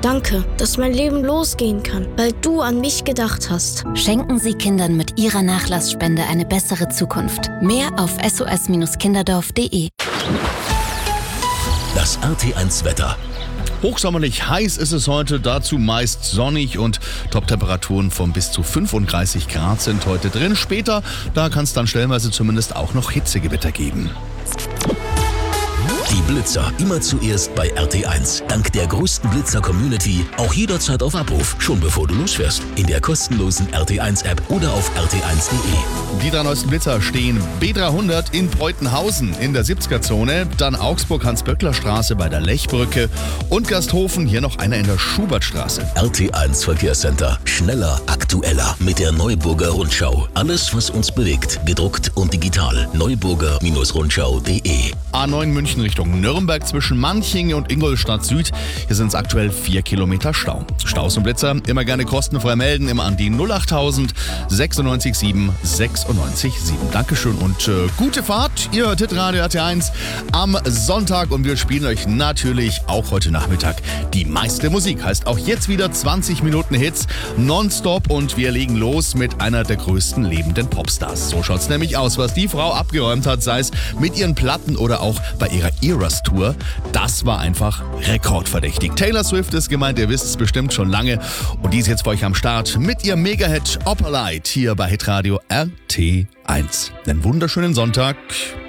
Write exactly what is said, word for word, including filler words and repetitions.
Danke, dass mein Leben losgehen kann, weil du an mich gedacht hast. Schenken Sie Kindern mit Ihrer Nachlassspende eine bessere Zukunft. Mehr auf s o s kinderdorf punkt d e. Das R T eins Wetter. Hochsommerlich heiß ist es heute, dazu meist sonnig und Top-Temperaturen von bis zu fünfunddreißig Grad sind heute drin. Später, da kann es dann stellenweise zumindest auch noch Hitzegewitter geben. Die Blitzer immer zuerst bei R T eins. Dank der größten Blitzer-Community auch jederzeit auf Abruf, schon bevor du losfährst. In der kostenlosen R T eins App oder auf r t eins punkt d e. Die drei neuesten Blitzer stehen B dreihundert in Preutenhausen in der siebziger-Zone, dann Augsburg-Hans-Böckler-Straße bei der Lechbrücke und Gasthofen, hier noch einer in der Schubertstraße. R T eins Verkehrscenter. Schneller, aktueller mit der Neuburger Rundschau. Alles, was uns bewegt, gedruckt und digital. neuburger Rundschau punkt d e. A neun München Richtung Nürnberg zwischen Manching und Ingolstadt Süd. Hier sind es aktuell vier Kilometer Stau. Staus und Blitzer immer gerne kostenfrei melden, immer an die null achttausend sechsundneunzig sieben sechsundneunzig sieben. Dankeschön und äh, gute Fahrt. Ihr hört Hitradio R T eins am Sonntag und wir spielen euch natürlich auch heute Nachmittag die meiste Musik. Heißt auch jetzt wieder zwanzig Minuten Hits nonstop und wir legen los mit einer der größten lebenden Popstars. So schaut's nämlich aus, was die Frau abgeräumt hat, sei es mit ihren Platten oder auch bei ihrer Eras Tour. Das war einfach rekordverdächtig. Taylor Swift ist gemeint, ihr wisst es bestimmt schon lange. Und die ist jetzt für euch am Start mit ihrem Mega-Hit Opalite hier bei Hitradio R T eins. Einen wunderschönen Sonntag.